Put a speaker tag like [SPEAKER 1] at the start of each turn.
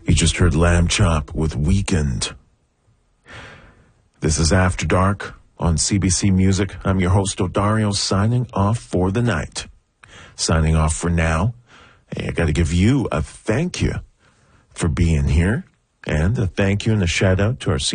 [SPEAKER 1] You just heard Lamb Chop with Weekend. This is After Dark on CBC Music. I'm your host, Odario, signing off for the night. Signing off for now. Hey, I got to give you a thank you for being here, and a thank you and a shout out to our